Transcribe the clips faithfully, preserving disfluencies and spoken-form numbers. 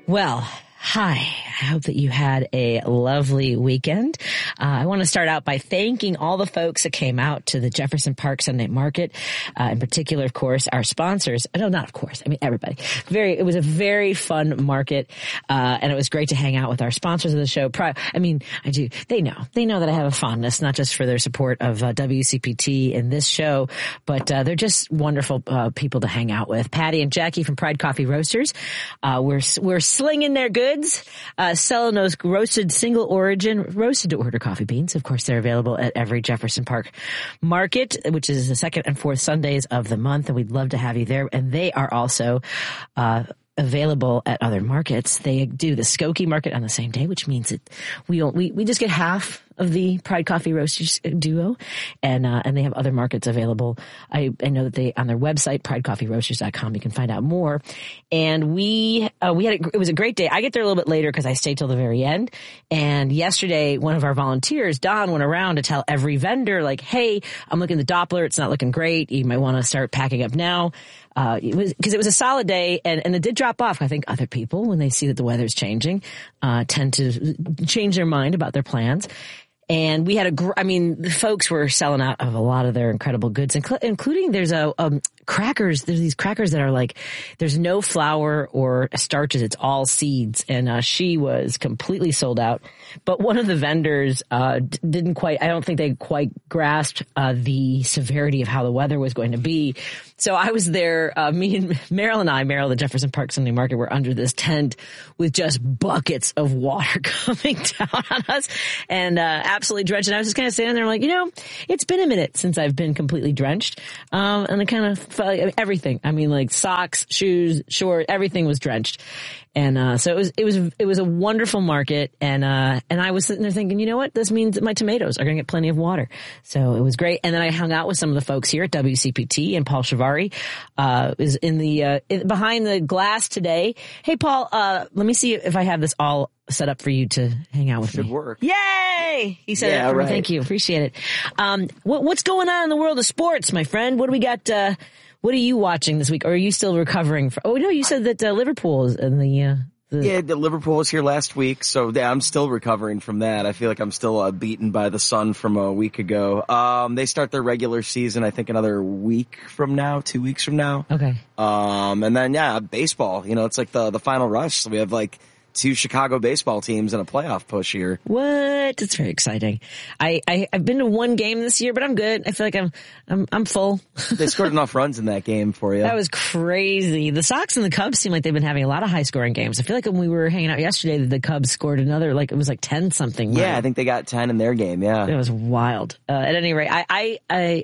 Well, hi. I hope that you had a lovely weekend. Uh, I want to start out by thanking all the folks that came out to the Jefferson Park Sunday Market. Uh, in particular, of course, our sponsors. No, not of course. I mean, everybody. Very, it was a very fun market. Uh, and it was great to hang out with our sponsors of the show. Pri- I mean, I do. They know. They know that I have a fondness, not just for their support of uh, W C P T in this show, but uh, they're just wonderful uh, people to hang out with. Patty and Jackie from Pride Coffee Roasters. Uh, we're, we're slinging their goods. Uh, selling those roasted single origin, roasted to order coffee beans. Of course, they're available at every Jefferson Park market, which is the second and fourth Sundays of the month. And we'd love to have you there. And they are also, uh, available at other markets. They do the Skokie market on the same day, which means that we we we just get half of the Pride Coffee Roasters duo, and uh, and they have other markets available. I, I know that they on their website pride coffee roasters dot com you can find out more. And we uh, we had a, it was a great day. I get there a little bit later because I stayed till the very end. And yesterday, one of our volunteers, Don, went around to tell every vendor like, "Hey, I'm looking at the Doppler. It's not looking great. You might want to start packing up now." Uh, it was, cause it was a solid day and, and it did drop off. I think other people, when they see that the weather's changing, uh, tend to change their mind about their plans. And we had a, gr- I mean, the folks were selling out of a lot of their incredible goods, inc- including there's a, um, crackers. There's these crackers that are like, there's no flour or starches. It's all seeds. And, uh, she was completely sold out. But one of the vendors, uh, d- didn't quite, I don't think they quite grasped, uh, the severity of how the weather was going to be. So I was there, uh, me and Meryl and I, Meryl, the Jefferson Park Sunday Market, were under this tent with just buckets of water coming down on us and, uh, absolutely drenched. And I was just kind of standing there like, you know, it's been a minute since I've been completely drenched. Um, and I kind of felt like everything. I mean, like socks, shoes, shorts, everything was drenched. And, uh, so it was, it was, it was a wonderful market. And, uh, and I was sitting there thinking, you know what? This means that my tomatoes are going to get plenty of water. So it was great. And then I hung out with some of the folks here at W C P T, and Paul Shivari, uh, is in the, uh, in, behind the glass today. Hey, Paul, uh, let me see if I have this all set up for you to hang out with Should me. work. Yay! He said yeah, it for right. me. Thank you. Appreciate it. Um, what, what's going on in the world of sports, my friend? What do we got, uh, what are you watching this week? Or are you still recovering from, oh no, you said that, uh, Liverpool is in the, uh, The, yeah, the Liverpool was here last week, so yeah, I'm still recovering from that. I feel like I'm still uh, beaten by the Sun from a week ago. Um, they start their regular season, I think, another week from now, two weeks from now. Okay. Um, and then yeah, baseball. You know, it's like the the final rush. So we have like two Chicago baseball teams and a playoff push here. What? It's very exciting. I, I I've been to one game this year, but I'm good. I feel like I'm I'm I'm full. They scored enough runs in that game for you. That was crazy. The Sox and the Cubs seem like they've been having a lot of high scoring games. I feel like when we were hanging out yesterday, the Cubs scored another, like it was like ten something. Yeah, right? I think they got ten in their game. Yeah, it was wild. Uh, at any rate, I I. I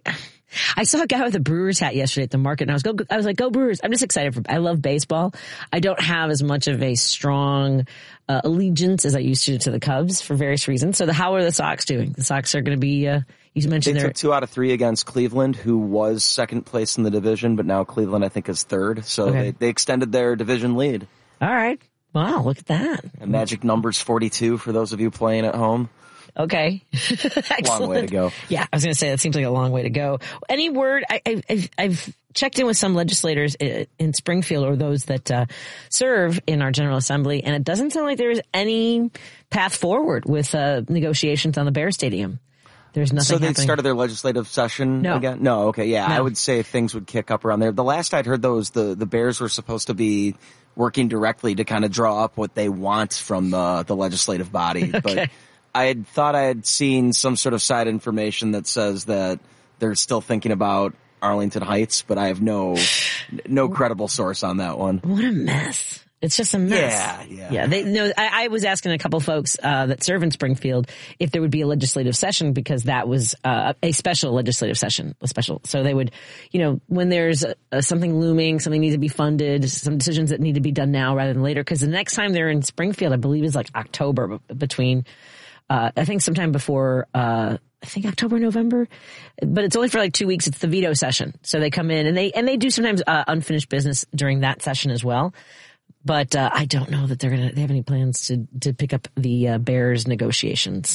I saw a guy with a Brewers hat yesterday at the market, and I was go. I was like, "Go Brewers!" I'm just excited for. I love baseball. I don't have as much of a strong uh, allegiance as I used to to the Cubs for various reasons. So, the, how are the Sox doing? The Sox are going to be. Uh, you mentioned they they're took two out of three against Cleveland, who was second place in the division, but now Cleveland I think is third. So okay. they they extended their division lead. All right. Wow, look at that. And magic number's forty-two for those of you playing at home. Okay. Excellent. Long way to go. Yeah, I was going to say that seems like a long way to go. Any word? I, I, I've, I've checked in with some legislators in Springfield or those that uh, serve in our General Assembly, and it doesn't sound like there's any path forward with uh, negotiations on the Bear Stadium. There's nothing So they happening. started their legislative session no. again? No. Okay. Yeah, no. I would say things would kick up around there. The last I'd heard, though, was the, the Bears were supposed to be working directly to kind of draw up what they want from the, the legislative body. Okay. But I had thought I had seen some sort of side information that says that they're still thinking about Arlington Heights, but I have no no credible source on that one. What a mess. It's just a mess. Yeah, yeah. Yeah, they, no, I, I was asking a couple folks uh, that serve in Springfield if there would be a legislative session because that was uh, a special legislative session, a special. So they would, you know, when there's a, a, something looming, something needs to be funded, some decisions that need to be done now rather than later. Because the next time they're in Springfield, I believe, is like October between. Uh, I think sometime before, uh, I think October, November, but it's only for like two weeks. It's the veto session. So they come in and they, and they do sometimes, uh, unfinished business during that session as well. But, uh, I don't know that they're going to, they have any plans to, to pick up the, uh, Bears negotiations.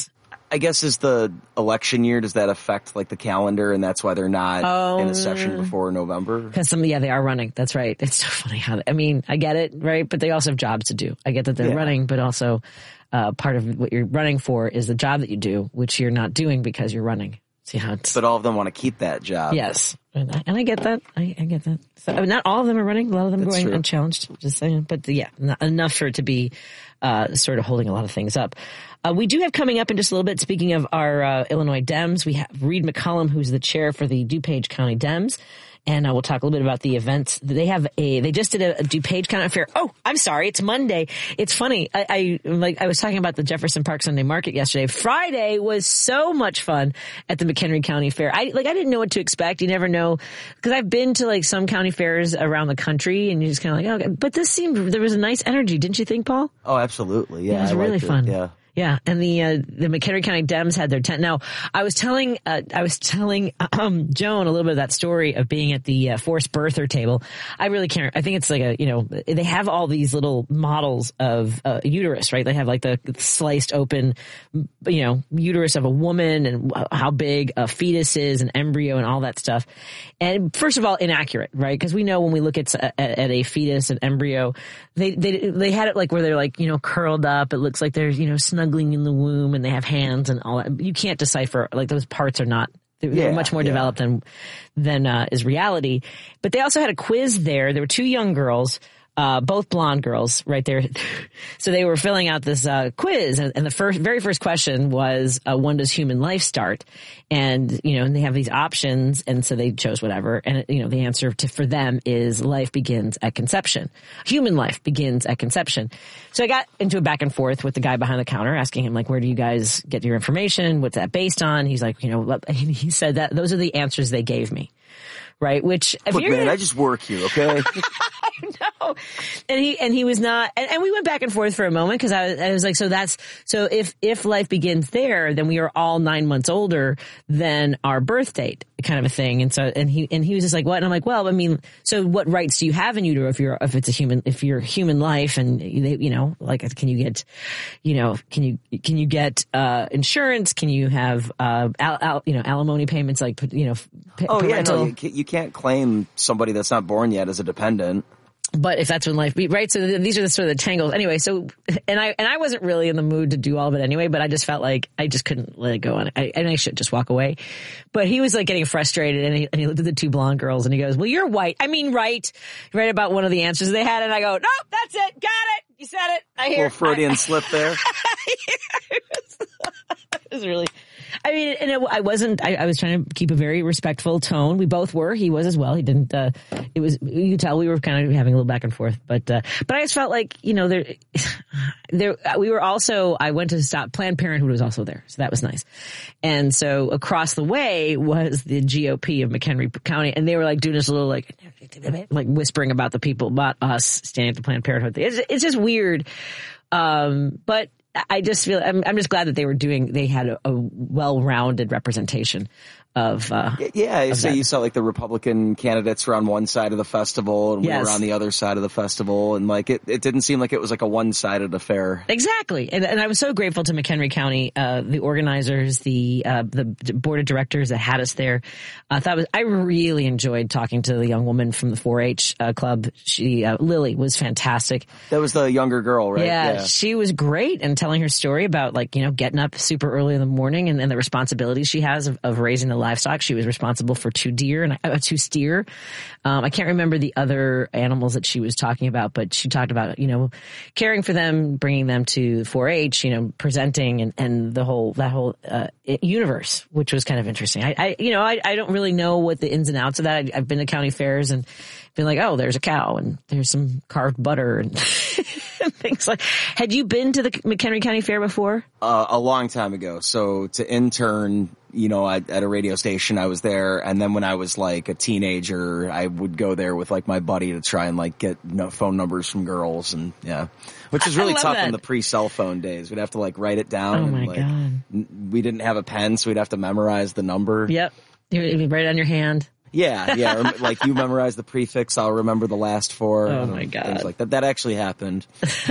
I guess is the election year, does that affect like the calendar and that's why they're not um, in a session before November? Because some, yeah, they are running. That's right. It's so funny how, they, I mean, I get it, right? But they also have jobs to do. I get that they're yeah. running, but also uh, part of what you're running for is the job that you do, which you're not doing because you're running. See how it's, but all of them want to keep that job. Yes. And I, and I get that. I, I get that. So, I mean, not all of them are running. A lot of them are going true. unchallenged. Just saying. But yeah, not enough for it to be uh, sort of holding a lot of things up. Uh, we do have coming up in just a little bit, speaking of our uh, Illinois Dems, we have Reed McCollum, who's the chair for the DuPage County Dems. And uh, we'll talk a little bit about the events. They have a, they just did a, a DuPage County Fair. Oh, I'm sorry. It's Monday. It's funny. I, I, like, I was talking about the Jefferson Park Sunday Market yesterday. Friday was so much fun at the McHenry County Fair. I, like, I didn't know what to expect. You never know. Cause I've been to like some county fairs around the country and you're just kind of like, oh, okay. But this seemed, there was a nice energy. Didn't you think, Paul? Oh, absolutely. Yeah. It was I really liked fun. It. Yeah. Yeah, and the uh, the McHenry County Dems had their tent. Now, I was telling uh, I was telling um, Joan a little bit of that story of being at the uh, forced birther table. I really can't. I think it's like a you know they have all these little models of uh, uterus, right? They have like the sliced open, you know, uterus of a woman and how big a fetus is, an embryo, and all that stuff. And first of all, inaccurate, right? Because we know when we look at, at at a fetus, an embryo, they they they had it like where they're like you know curled up. It looks like they're you know snuggling in the womb and they have hands and all that. You can't decipher, like those parts are not, they're, yeah, they're much more yeah. developed than, than, uh, is reality. But they also had a quiz there. There were two young girls, uh, both blonde girls right there. So they were filling out this, uh, quiz and, and the first, very first question was, uh, when does human life start? And, you know, and they have these options. And so they chose whatever. And, you know, the answer to, for them is life begins at conception. Human life begins at conception. So I got into a back and forth with the guy behind the counter asking him, like, where do you guys get your information? What's that based on? He's like, you know, he said that those are the answers they gave me. Right. Which, if Look, you're man, gonna, I just work here. Okay. No. And he, and he was not, and, and we went back and forth for a moment because I was, I was like, so that's, so if, if life begins there, then we are all nine months older than our birth date kind of a thing. And so, and he, and he was just like, what? And I'm like, well, I mean, so what rights do you have in utero if you're, if it's a human, if you're human life and they, you know, like, can you get, you know, can you, can you get, uh, insurance? Can you have, uh, al, al, you know, alimony payments, like, you know, p- oh, parental? yeah, no, you can't, you can't claim somebody that's not born yet as a dependent. But if that's when life be right, so these are the sort of the tangles. Anyway, so and I and I wasn't really in the mood to do all of it anyway, but I just felt like I just couldn't let it go on. I, and I should just walk away. But he was like getting frustrated, and he, and he looked at the two blonde girls, and he goes, "Well, you're white. I mean, right, right about one of the answers they had." And I go, "Nope, that's it. Got it. You said it. I hear." Little Freudian I, slip there. it, was, it was really. I mean, and it, I wasn't, I, I was trying to keep a very respectful tone. We both were. He was as well. He didn't, uh, it was, you could tell we were kind of having a little back and forth, but, uh, but I just felt like, you know, there, there, we were also, I went to stop, Planned Parenthood was also there. So that was nice. And so across the way was the G O P of McHenry County. And they were like doing this little like, like whispering about the people, about us standing at the Planned Parenthood. It's, it's just weird. Um, but, I just feel I'm, I'm just glad that they were doing. They had a, a well-rounded representation of. Uh, yeah, of so that. you saw like the Republican candidates were on one side of the festival, and yes. we were on the other side of the festival, and like it, it didn't seem like it was like a one-sided affair. Exactly, and, and I was so grateful to McHenry County, uh, the organizers, the uh, the board of directors that had us there. I thought it was, I really enjoyed talking to the young woman from the four H uh, club. She uh, Lily was fantastic. That was the younger girl, right? Yeah, yeah, she was great, and telling her story about like you know getting up super early in the morning and, and the responsibilities she has of, of raising the livestock. She was responsible for two deer and uh, two steer. Um, I can't remember the other animals that she was talking about, but she talked about you know caring for them, bringing them to four H, you know, presenting and, and the whole that whole uh, universe, which was kind of interesting. I, I you know I, I don't really know what the ins and outs of that. I, I've been to county fairs and been like, oh, there's a cow and there's some carved butter and. And things like. Had you been to the McHenry County Fair before? Uh, a long time ago. So to intern, you know, at, at a radio station, I was there, and then when I was like a teenager, I would go there with like my buddy to try and like get you know, phone numbers from girls, and yeah, which was really tough that. in the pre-cell phone days. We'd have to like write it down. Oh and, my like, god! N- we didn't have a pen, so we'd have to memorize the number. Yep, it'd be right on your hand. Yeah, yeah. Like you memorize the prefix, I'll remember the last four. Oh my God. Things like that. That actually happened.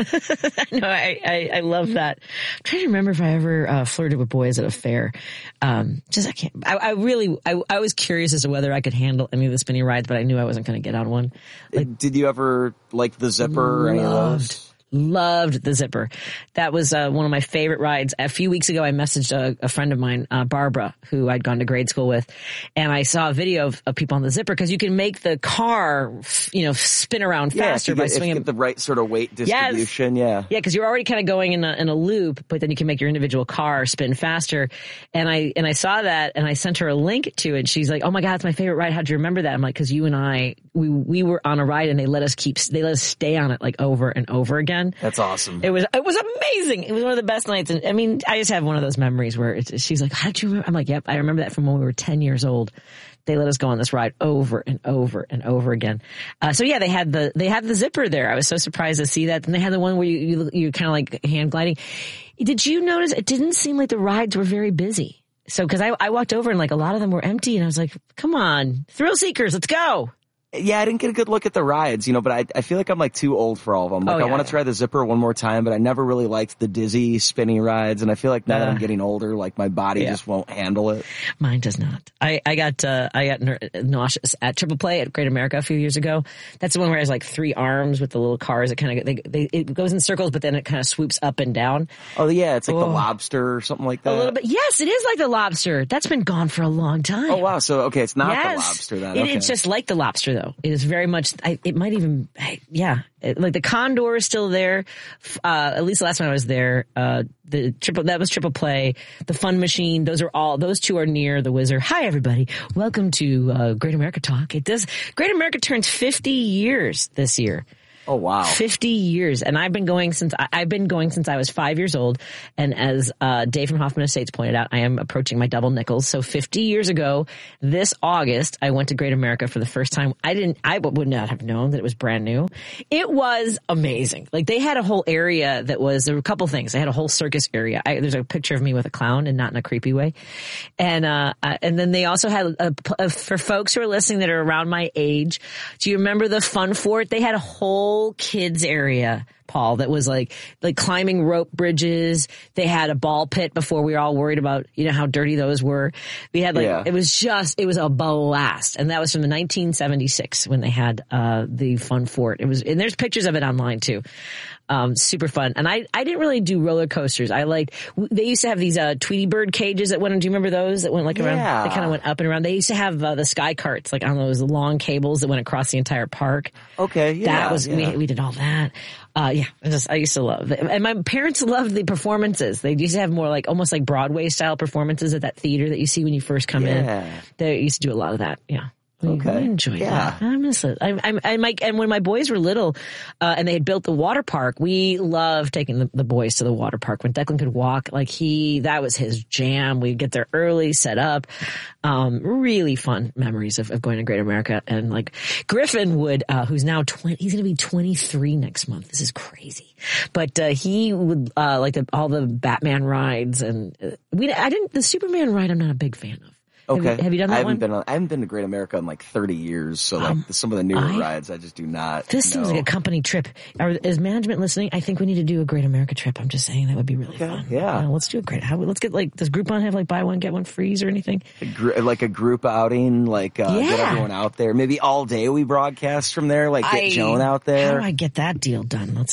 No, I, I, I love that. I'm trying to remember if I ever uh, flirted with boys at a fair. Um, just, I can't, I, I really, I, I was curious as to whether I could handle any of the spinning rides, but I knew I wasn't going to get on one. Like, Did you ever like the zipper or any of those? Loved the zipper. That was uh, one of my favorite rides. A few weeks ago, I messaged a, a friend of mine, uh, Barbara, who I'd gone to grade school with, and I saw a video of, of people on the zipper because you can make the car, you know, spin around faster yeah, by get, swinging. If you get the right sort of weight distribution. Yes. Yeah, yeah, because you're already kind of going in a, in a loop, but then you can make your individual car spin faster. And I and I saw that, and I sent her a link to it. She's like, "Oh my God, it's my favorite ride. How'd you remember that?" I'm like, "Because you and I, we we were on a ride, and they let us keep, they let us stay on it like over and over again." That's awesome. It was it was amazing. It was one of the best nights. And I mean, I just have one of those memories where it's, she's like, "How did you remember?" I'm like, "Yep, I remember that from when we were ten years old. They let us go on this ride over and over and over again." Uh, so yeah, they had the they had the zipper there. I was so surprised to see that. And they had the one where you you, you kind of like hand gliding. Did you notice it didn't seem like the rides were very busy? So because I I walked over and like a lot of them were empty, and I was like, "Come on, thrill seekers, let's go." Yeah, I didn't get a good look at the rides, you know, but I I feel like I'm like too old for all of them. Like oh, yeah, I want to yeah. try the zipper one more time, but I never really liked the dizzy spinning rides, and I feel like now Uh, that I'm getting older, like my body yeah. just won't handle it. Mine does not. I, I got uh, I got nauseous at Triple Play at Great America a few years ago. That's the one where it has like three arms with the little cars that kind of they, they it goes in circles, but then it kind of swoops up and down. Oh yeah, it's like oh. the lobster or something like that. A little bit. Yes, it is like the lobster. That's been gone for a long time. Oh wow, so okay, it's not yes. the lobster then. It, Okay. It's just like the lobster though. It is very much. I, it might even. I, yeah, it, like the Condor is still there. Uh, at least the last time I was there, uh, the triple that was Triple Play. The Fun Machine. Those are all. Those two are near the Wizard. Hi everybody, welcome to uh, Great America Talk. It does. Great America turns fifty years this year. Oh wow, fifty years, and I've been going since I, I've been going since I was five years old. And as uh, Dave from Hoffman Estates pointed out, I am approaching my double nickels. So fifty years ago, this August, I went to Great America for the first time. I didn't, I would not have known that it was brand new. It was amazing. Like they had a whole area that was there were a couple things. They had a whole circus area. I, there's a picture of me with a clown, and not in a creepy way. And uh, uh and then they also had a, a, for folks who are listening that are around my age. Do you remember the Fun Fort? They had a whole kids area, Paul, that was like like climbing rope bridges. They had a ball pit before we were all worried about, you know, how dirty those were. We had like yeah. it was just it was a blast, and that was from the nineteen seventy-six when they had uh the Fun Fort. It was, and there's pictures of it online too. Um, super fun. And I, I didn't really do roller coasters. I liked, they used to have these, uh, Tweety Bird cages that went, do you remember those that went like around, yeah. they kind of went up and around. They used to have, uh, the sky carts, like on those long cables that went across the entire park. Okay. Yeah. That was, yeah. we, we did all that. Uh, yeah, I just, I used to love it. And my parents loved the performances. They used to have more like, almost like Broadway style performances at that theater that you see when you first come yeah. in. They used to do a lot of that. Yeah. We, okay. we enjoyed yeah. that. I miss it. I, I, I, my, and when my boys were little, uh, and they had built the water park, we loved taking the, the boys to the water park. When Declan could walk, like he, that was his jam. We'd get there early, set up. Um, really fun memories of, of going to Great America. And like Griffin would, uh, who's now twenty, he's going to be twenty-three next month. This is crazy. But, uh, he would, uh, like the, all the Batman rides, and uh, we, I didn't, the Superman ride, I'm not a big fan of. Okay. Have you, have you done that I haven't one? been on, I haven't been to Great America in like thirty years, so like um, some of the newer I, rides I just do not. This know. seems like a company trip. Are, is management listening? I think we need to do a Great America trip. I'm just saying that would be really okay. fun. Yeah. You know, let's do a great. How, let's get like, does Groupon have like buy one get one frees or anything? A gr- like a group outing, like uh, yeah. get everyone out there. Maybe all day we broadcast from there. Like get I, Joan out there. How do I get that deal done? Let's.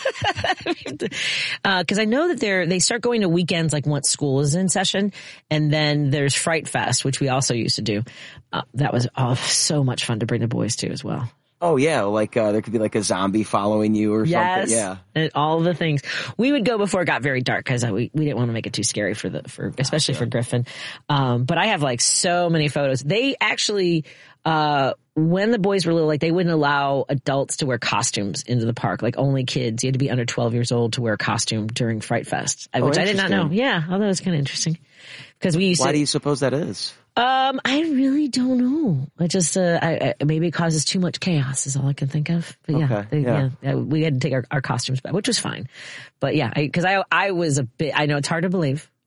Because uh, I know that they're they start going to weekends like once school is in session, and then there's Fright Fest, which we also used to do. Uh, that was oh, so much fun to bring the boys to as well. Oh yeah, like uh, there could be like a zombie following you or yes, something. Yeah, and all the things. We would go before it got very dark because we we didn't want to make it too scary for the for especially gotcha. for Griffin. Um, but I have like so many photos. They actually. Uh, when the boys were little, like they wouldn't allow adults to wear costumes into the park, like only kids. You had to be under twelve years old to wear a costume during Fright Fest, oh, which I did not know. Yeah, although it's kind of interesting because we used Why to. Why do you suppose that is? Um, I really don't know. I just, uh, I, I, maybe it causes too much chaos is all I can think of. But yeah, okay, they, yeah. yeah, we had to take our, our costumes back, which was fine. But yeah, I, cause I, I was a bit, I know it's hard to believe,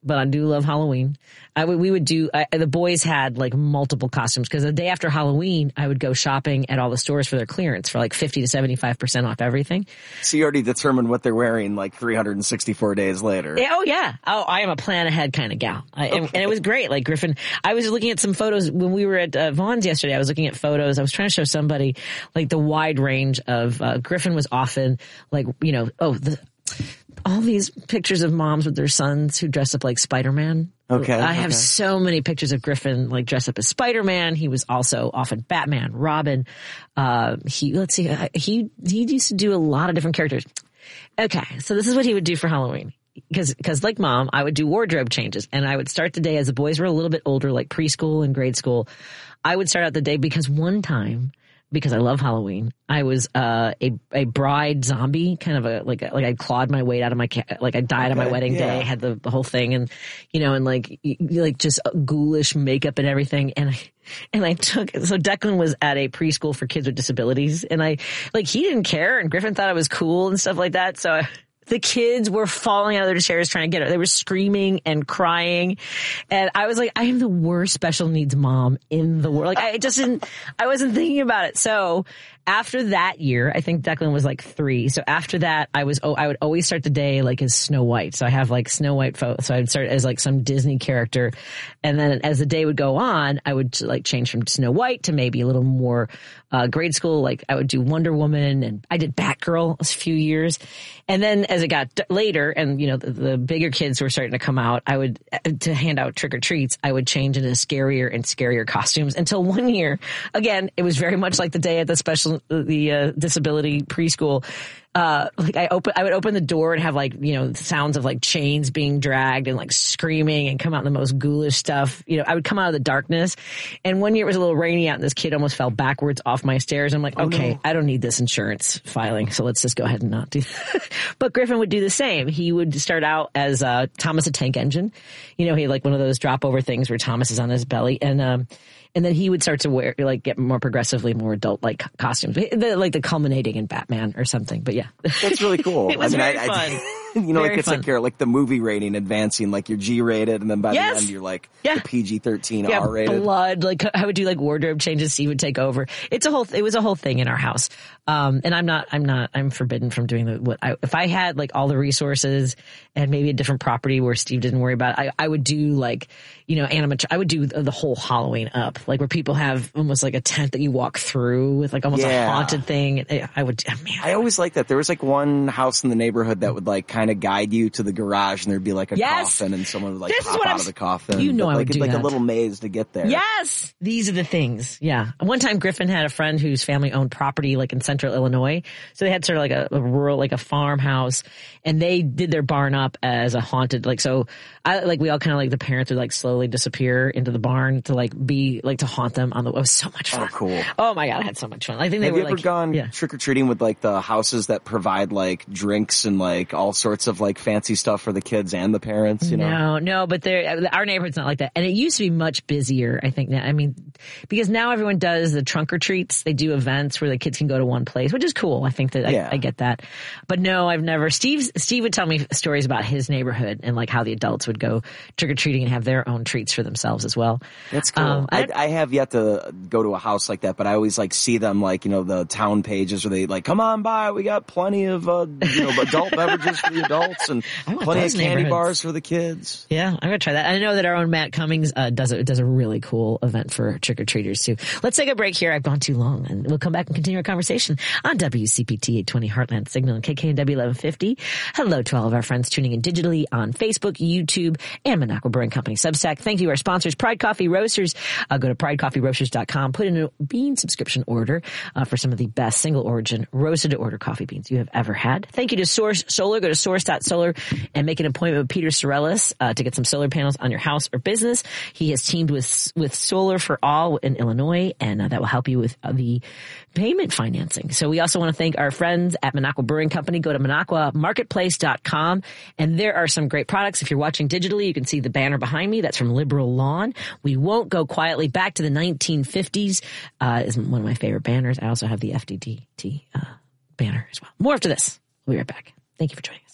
but I do love Halloween. I would, we would do, I, the boys had like multiple costumes because the day after Halloween, I would go shopping at all the stores for their clearance for like fifty to seventy-five percent off everything. So you already determined what they're wearing like three hundred sixty-four days later. Yeah, oh yeah. Oh, I am a plan ahead kind of gal. I, okay. and, and it was great. Like Griffin, I was looking at some photos when we were at uh, Vaughn's yesterday. I was looking at photos. I was trying to show somebody like the wide range of, uh, Griffin was often like, you know, oh, the, all these pictures of moms with their sons who dress up like Spider-Man. Okay. I have okay. so many pictures of Griffin like dressed up as Spider-Man. He was also often Batman, Robin. Uh, he, let's see, he, he used to do a lot of different characters. Okay. So this is what he would do for Halloween. Because, because like mom, I would do wardrobe changes and I would start the day as the boys were a little bit older, like preschool and grade school. I would start out the day because one time, because I love Halloween, I was uh, a a bride zombie, kind of a like a, like I clawed my weight out of my ca- like I died okay, on my wedding yeah. day, had the, the whole thing, and you know, and like like just ghoulish makeup and everything, and I and I took so Declan was at a preschool for kids with disabilities, and I like he didn't care, and Griffin thought it was cool and stuff like that, so. I, The kids were falling out of their chairs trying to get her. They were screaming and crying. And I was like, I am the worst special needs mom in the world. Like, I just didn't, I wasn't thinking about it. So after that year, I think Declan was like three. So after that, I was, oh, I would always start the day like as Snow White. So I have like Snow White photos. So I would start as like some Disney character. And then as the day would go on, I would like change from Snow White to maybe a little more, uh, grade school. Like I would do Wonder Woman and I did Batgirl a few years. And then as it got d- later and, you know, the, the bigger kids were starting to come out, I would, to hand out trick or treats, I would change into scarier and scarier costumes until one year, again, it was very much like the day at the special, the uh, disability preschool. Uh, like I open, I would open the door and have like, you know, sounds of like chains being dragged and like screaming and come out in the most ghoulish stuff. You know, I would come out of the darkness. And one year it was a little rainy out and this kid almost fell backwards off my stairs. I'm like, oh, okay, no. I don't need this insurance filing. So let's just go ahead and not do that. But Griffin would do the same. He would start out as, uh, Thomas the Tank Engine. You know, he had like one of those drop over things where Thomas is on his belly and, um, and then he would start to wear, like, get more progressively more adult-like costumes, the, like the culminating in Batman or something. But yeah, that's really cool. It was I mean, very I, fun. I, you know, very like it's fun. like your like the movie rating advancing, like you're G-rated, and then by yes. the end you're like yeah. the P G thirteen yeah, R-rated. Blood. Like I would do like wardrobe changes. Steve would take over. It's a whole. It was a whole thing in our house. Um, and I'm not. I'm not. I'm forbidden from doing the. What I, if I had like all the resources and maybe a different property where Steve didn't worry about it, I, I would do like, you know, animat. I would do the, the whole Halloween up, like where people have almost like a tent that you walk through with like almost yeah. a haunted thing. I would. Oh, man. I always liked that. There was like one house in the neighborhood that would like kind of guide you to the garage, and there'd be like a yes. coffin, and someone would like this pop out I'm, of the coffin. You know, but, I like, would do like that. a little maze to get there. Yes, these are the things. Yeah. One time, Griffin had a friend whose family owned property like in central Illinois, so they had sort of like a, a rural, like a farmhouse, and they did their barn up as a haunted. Like so, I like we all kind of like the parents would like slowly disappear into the barn to like be like to haunt them on the. It was so much fun. Oh, cool. Oh my god, I had so much fun. I think they Have were you ever like, gone yeah. trick or treating with like the houses that provide like drinks and like all sorts of like fancy stuff for the kids and the parents? You know, no, no, but there, our neighborhood's not like that, and it used to be much busier. I think now, I mean, because now everyone does the trunk or treats. They do events where the kids can go to one place, which is cool. I think that yeah. I, I get that, but no, I've never. Steve Steve would tell me stories about his neighborhood and like how the adults would go trick or treating and have their own treats for themselves as well. That's cool. Um, I, I have yet to go to a house like that, but I always like see them like, you know, the town pages where they like, come on by, we got plenty of uh, you know adult beverages for the adults and plenty of candy bars for the kids. Yeah, I'm gonna try that. I know that our own Matt Cummings uh, does a does a really cool event for trick or treaters too. Let's take a break here. I've gone too long, and we'll come back and continue our conversation on W C P T eight twenty Heartland Signal and K K N W eleven fifty. Hello to all of our friends tuning in digitally on Facebook, YouTube, and Minocqua Brewing Company Substack. Thank you to our sponsors, Pride Coffee Roasters. Uh, go to pride coffee roasters dot com. Put in a bean subscription order uh, for some of the best single origin roasted to order coffee beans you have ever had. Thank you to Source Solar. Go to source dot solar and make an appointment with Peter Sorellis uh, to get some solar panels on your house or business. He has teamed with with Solar for All in Illinois, and uh, that will help you with uh, the payment financing. So we also want to thank our friends at Minocqua Brewing Company. Go to minocqua marketplace dot com, and there are some great products. If you're watching digitally, you can see the banner behind me. That's from Liberal Lawn. We won't go quietly back to the nineteen fifties. Uh, is one of my favorite banners. I also have the F D D T uh, banner as well. More after this. We'll be right back. Thank you for joining us.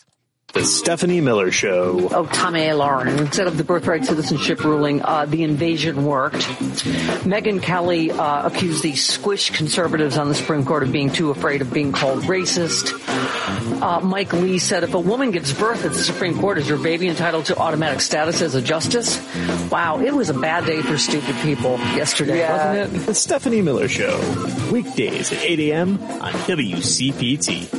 The Stephanie Miller Show. Oh, Tommy Lauren. Instead of the birthright citizenship ruling, uh, the invasion worked. Megyn Kelly uh, accused the squished conservatives on the Supreme Court of being too afraid of being called racist. Uh, Mike Lee said if a woman gives birth at the Supreme Court, is her baby entitled to automatic status as a justice? Wow, it was a bad day for stupid people yesterday, yeah. wasn't it? The Stephanie Miller Show. Weekdays at eight a.m. on W C P T.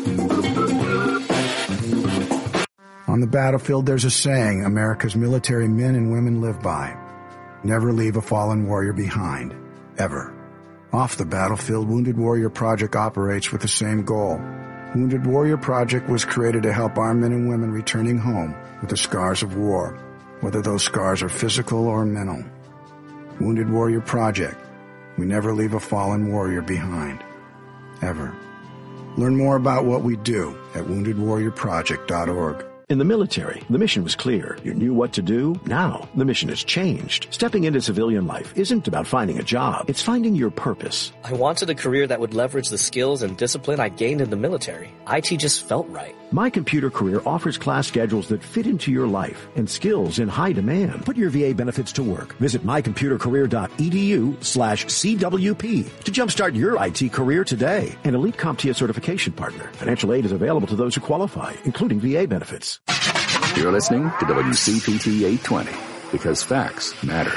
On the battlefield, there's a saying America's military men and women live by. Never leave a fallen warrior behind. Ever. Off the battlefield, Wounded Warrior Project operates with the same goal. Wounded Warrior Project was created to help our men and women returning home with the scars of war, whether those scars are physical or mental. Wounded Warrior Project. We never leave a fallen warrior behind. Ever. Learn more about what we do at wounded warrior project dot org. In the military, the mission was clear. You knew what to do. Now, the mission has changed. Stepping into civilian life isn't about finding a job. It's finding your purpose. I wanted a career that would leverage the skills and discipline I gained in the military. I T just felt right. My Computer Career offers class schedules that fit into your life and skills in high demand. Put your V A benefits to work. Visit my computer career dot e d u slash C W P to jumpstart your I T career today. An Elite CompTIA certification partner. Financial aid is available to those who qualify, including V A benefits. You're listening to W C P T eight twenty, because facts matter.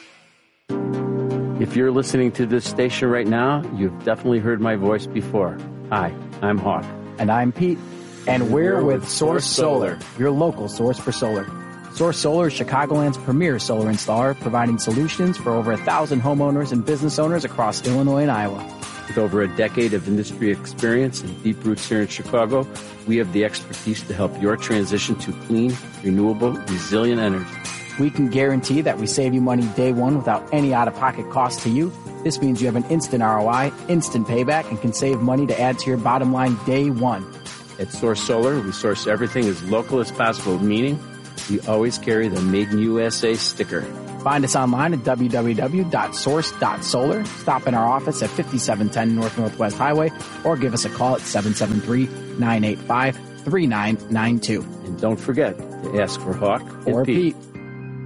If you're listening to this station right now, you've definitely heard my voice before. Hi, I'm Hawk. And I'm Pete. And we're with Source Solar, your local source for solar. Source Solar is Chicagoland's premier solar installer, providing solutions for over a thousand homeowners and business owners across Illinois and Iowa. With over a decade of industry experience and deep roots here in Chicago, we have the expertise to help your transition to clean, renewable, resilient energy. We can guarantee that we save you money day one without any out-of-pocket cost to you. This means you have an instant R O I, instant payback, and can save money to add to your bottom line day one. At Source Solar, we source everything as local as possible, meaning we always carry the Made in U S A sticker. Find us online at w w w dot source dot solar. Stop in our office at fifty-seven ten North Northwest Highway or give us a call at seven seven three, nine eight five, three nine nine two. And don't forget to ask for Hawk or and Pete. Pete.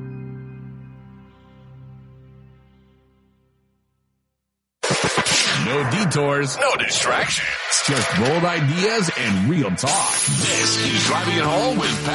No detours, no distractions. Just bold ideas and real talk. This is Driving It Home with Pat.